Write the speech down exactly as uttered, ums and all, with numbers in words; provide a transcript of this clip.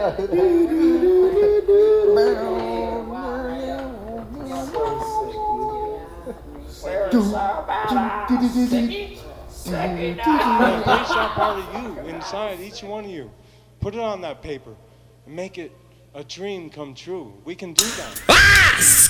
No, place that part of you inside each one of you. Put it on that paper and make it a dream come true. We can do that.